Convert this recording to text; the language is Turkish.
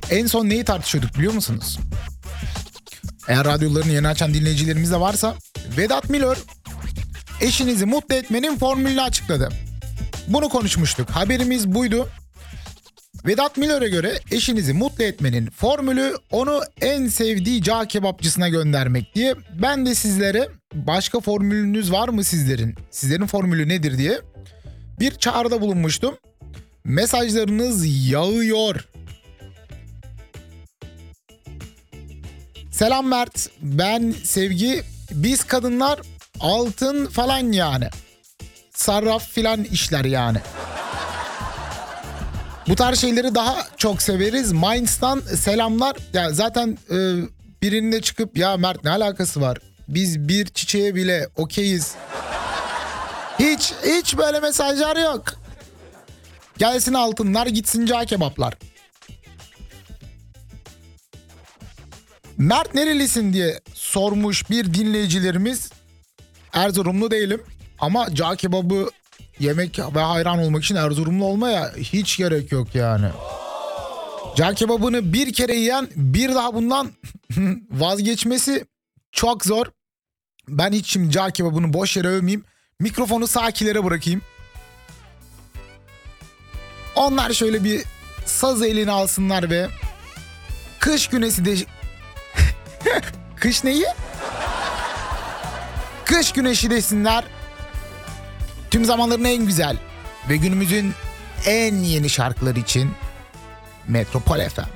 En son neyi tartışıyorduk biliyor musunuz? Eğer radyolarını yeni açan dinleyicilerimiz de varsa, Vedat Milor eşinizi mutlu etmenin formülünü açıkladı. Bunu konuşmuştuk. Haberimiz buydu. Vedat Milor'a göre eşinizi mutlu etmenin formülü onu en sevdiği cağ kebapçısına göndermek diye. Ben de sizlere başka formülünüz var mı sizlerin? Sizlerin formülü nedir diye bir çağrıda bulunmuştum. Mesajlarınız yağıyor. Selam Mert, ben Sevgi. Biz kadınlar altın falan yani. Sarraf filan işler yani. Bu tarz şeyleri daha çok severiz. Mainz'tan selamlar. Ya zaten birinin de çıkıp ya Mert ne alakası var? Biz bir çiçeğe bile okeyiz. Hiç böyle mesajlar yok. Gelsin altınlar, gitsin cağ kebaplar. Mert nerelisin diye sormuş bir dinleyicilerimiz. Erzurumlu değilim ama cağ kebabı yemek ve hayran olmak için Erzurumlu olmaya hiç gerek yok yani. Cağ kebabını bir kere yiyen bir daha bundan vazgeçmesi çok zor. Ben hiç şimdi cağ kebabını boş yere övmeyeyim. Mikrofonu sakilere bırakayım. Onlar şöyle bir saz eline alsınlar ve kış güneşi de... Kış neyi? Kış güneşi desinler. Tüm zamanların en güzel ve günümüzün en yeni şarkıları için Metropol FM.